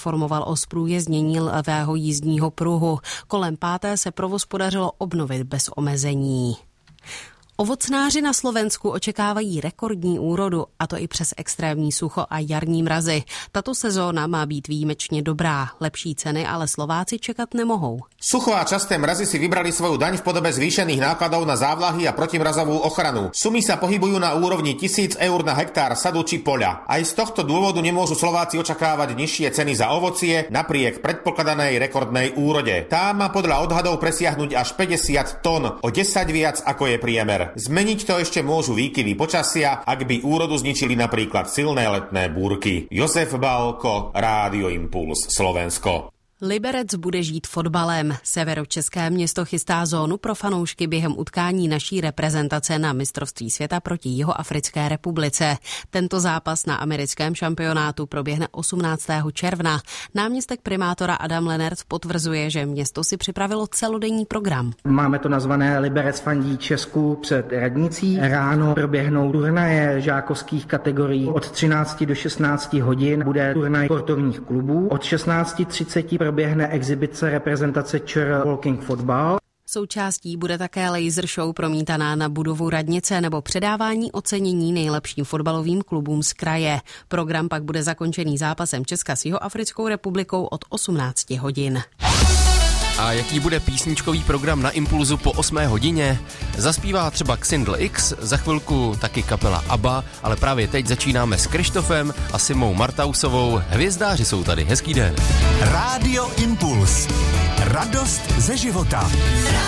informoval o zprůjezdnění levého jízdního pruhu. Kolem 5. se provoz podařilo obnovit bez omezení. Ovocnáři na Slovensku očekávají rekordní úrodu, a to i přes extrémní sucho a jarní mrazy. Tato sezóna má být výjimečně dobrá. Lepší ceny ale Slováci čekat nemohou. Sucho a časté mrazy si vybrali svoju daň v podobe zvýšených nákladov na závlahy a protimrazovú ochranu. Sumy sa pohybujú na úrovni 1000 eur na hektár sadu či poľa. Aj z tohto dôvodu nemôžu Slováci očakávať nižšie ceny za ovocie napriek predpokladanej rekordnej úrode. Tá má podľa odhadov presiahnuť až 50 tón, o 10 viac ako je priemer. Zmeniť to ešte môžu výkyvy počasia, ak by úrodu zničili napríklad silné letné búrky. Josef Balko, Rádio Impuls, Slovensko. Liberec bude žít fotbalem. Severočeské město chystá zónu pro fanoušky během utkání naší reprezentace na mistrovství světa proti Jihoafrické republice. Tento zápas na americkém šampionátu proběhne 18. června. Náměstek primátora Adam Lenert potvrzuje, že město si připravilo celodenní program. Máme to nazvané Liberec fandí Česku před radnicí. Ráno proběhnou turnaje žákovských kategorií. Od 13 do 16 hodin bude turnaj sportovních klubů. Od 16:30 proběhne exibice reprezentace ČR Walking Football. Součástí bude také laser show promítaná na budovu radnice nebo předávání ocenění nejlepším fotbalovým klubům z kraje. Program pak bude zakončený zápasem Česka s Jihoafrickou republikou od 18 hodin. A jaký bude písničkový program na Impulzu po 8 hodině? Zaspívá třeba Xindl X, za chvilku taky kapela ABBA, ale právě teď začínáme s Krištofem a Simou Martausovou. Hvězdáři jsou tady, hezký den. Rádio Impuls. Radost ze života.